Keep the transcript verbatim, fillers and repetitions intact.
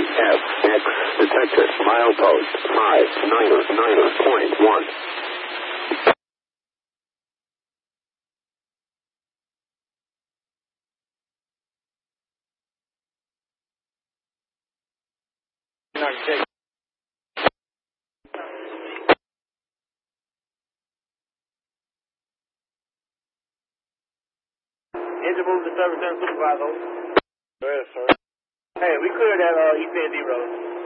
F X detected. Milepost five niner niner point one. Engine move to service center supervisor. Yes, sir. Hey, we cleared that uh, East End D road.